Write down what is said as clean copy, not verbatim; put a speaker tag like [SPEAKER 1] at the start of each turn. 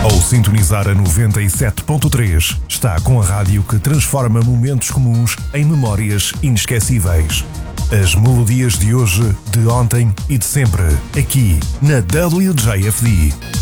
[SPEAKER 1] Ao sintonizar a 97.3, está com a rádio que transforma momentos comuns em memórias inesquecíveis. As melodias de hoje, de ontem e de sempre, aqui na WJFD.